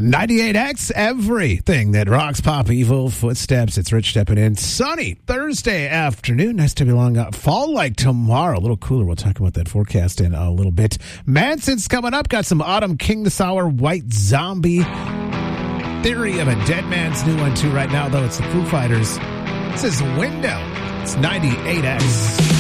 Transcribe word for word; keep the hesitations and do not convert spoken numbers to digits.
ninety-eight X, everything that rocks pop evil footsteps. It's Rich stepping in. Sunny Thursday afternoon. Nice to be along. Uh, fall like tomorrow. A little cooler. We'll talk about that forecast in a little bit. Manson's coming up. Got some Autumn King this hour. White Zombie. Theory of a Dead Man's new one too right now, though. It's the Foo Fighters. This is Window. It's ninety-eight X.